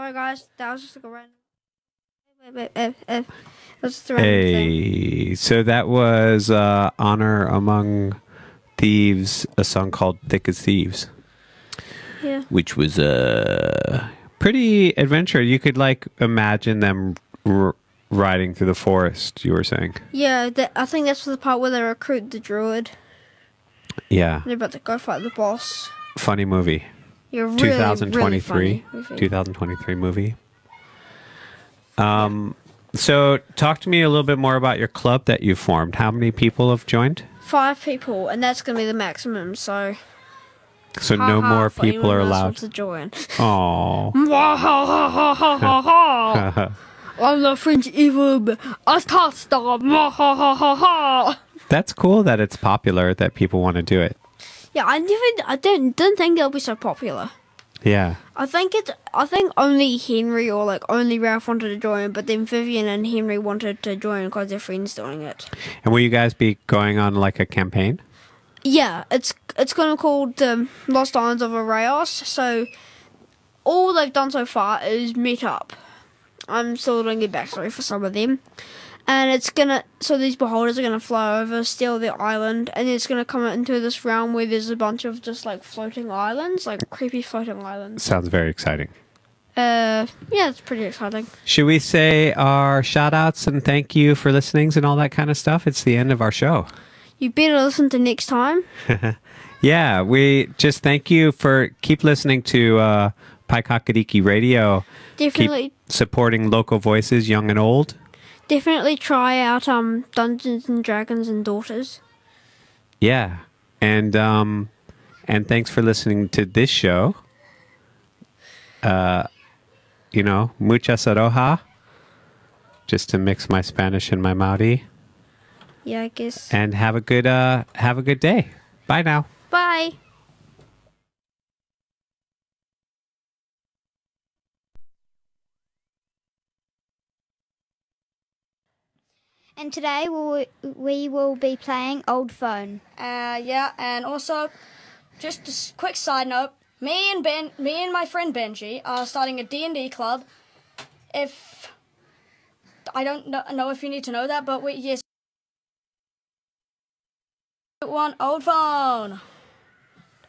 Sorry, guys. That was just like a random. That was just a random thing. Hey, so that was Honor Among Thieves, a song called Thick as Thieves, Yeah. which was a pretty adventure. You could like imagine them riding through the forest, you were saying. Yeah, I think that's the part where they recruit the druid. Yeah. They're about to go fight the boss. Funny movie. You're really, 2023. really funny movie. 2023 movie. So talk to me a little bit more about your club that you formed. How many people have joined? 5 people, and that's going to be the maximum, so... So no more people are allowed to join. Oh. I'm the French evil. That's cool that it's popular that people want to do it. Yeah, I didn't think it'll be so popular. Yeah. I think only Henry or like only Ralph wanted to join, but then Vivian and Henry wanted to join because their friends doing it. And will you guys be going on like a campaign? Yeah, it's going to be called Lost Islands of Arrayos. So all they've done so far is meet up. I'm still doing a backstory for some of them. And so these beholders are gonna fly over, steal their island, and it's gonna come into this realm where there's a bunch of just like floating islands, like creepy floating islands. Sounds very exciting. Yeah, it's pretty exciting. Should we say our shout outs and thank you for listenings and all that kind of stuff? It's the end of our show. You better listen to next time. Yeah, we just thank you for keep listening to Paikakadiki Radio. Definitely. Keep supporting local voices, young and old. Definitely try out Dungeons and Dragons and Daughters. Yeah, and thanks for listening to this show. Muchas aroha. Just to mix my Spanish and my Maori. Yeah, I guess. And have a good day. Bye now. Bye. And today we will be playing Old Phone. Yeah, and also, just a quick side note, me and my friend Benji are starting a D&D club. If I don't know if you need to know that, but yes, one Old Phone.